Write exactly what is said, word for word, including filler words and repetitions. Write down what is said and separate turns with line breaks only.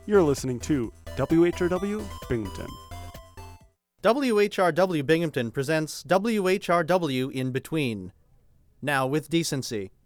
You're listening to W H R W Binghamton.
W H R W Binghamton presents W H R W In Between. Now with decency.